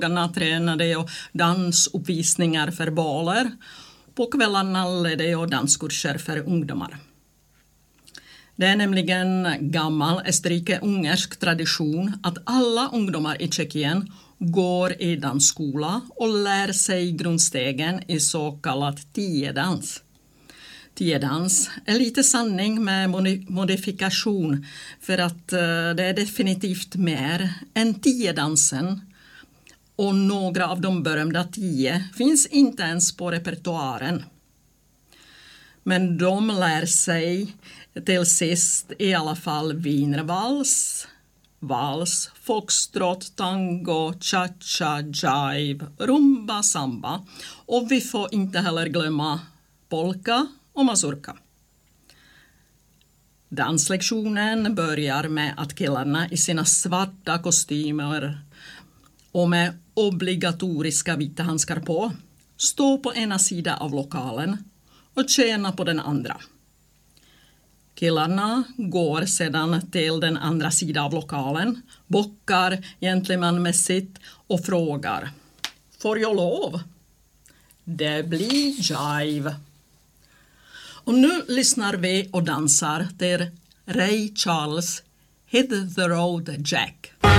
tränade jag dansuppvisningar för baler. På kvällarna ledde jag danskurser för ungdomar. Det är nämligen gammal österrike-ungersk tradition att alla ungdomar i Tjeckien går i dansskola och lär sig grundstegen i så kallad tiedans. Tiedans är lite sanning med modifikation för att det är definitivt mer än tiedansen. Och några av de berömda 10 finns inte ens på repertoaren. Men de lär sig till sist i alla fall wienervals, vals, foxtrot, tango, cha-cha, jive, rumba, samba. Och vi får inte heller glömma polka och mazurka. Danslektionen börjar med att killarna i sina svarta kostymer och med obligatoriska vita handskar på står på ena sidan av lokalen och tjejerna på den andra. Killarna går sedan till den andra sidan av lokalen, bockar gentlemanmässigt och frågar: får jag lov? Det blir jive. Och nu lyssnar vi och dansar till Ray Charles Hit the Road Jack.